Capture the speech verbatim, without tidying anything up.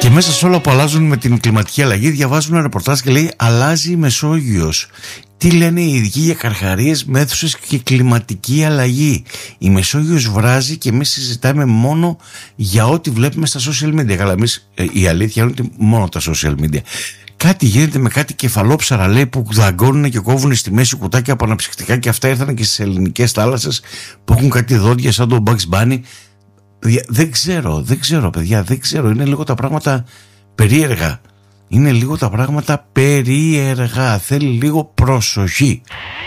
Και μέσα σε όλα που αλλάζουν με την κλιματική αλλαγή, διαβάζουν ένα ρεπορτάζ και λέει αλλάζει η Μεσόγειος. Τι λένε οι ειδικοί για καρχαρίες, μέθουσες και κλιματική αλλαγή? Η Μεσόγειος βράζει και εμείς συζητάμε μόνο για ό,τι βλέπουμε στα social media. Καλά, εμείς η αλήθεια είναι ότι μόνο τα social media. Κάτι γίνεται με κάτι κεφαλόψαρα, λέει, που δαγκώνουν και κόβουν στη μέση κουτάκια από αναψυκτικά, και αυτά ήρθαν και στις ελληνικές θάλασσες που έχουν κάτι δόντια σαν τον Bugs Bunny. Δεν ξέρω, δεν ξέρω παιδιά, δεν ξέρω. Είναι λίγο τα πράγματα περίεργα. Είναι λίγο τα πράγματα περίεργα. Θέλει λίγο προσοχή.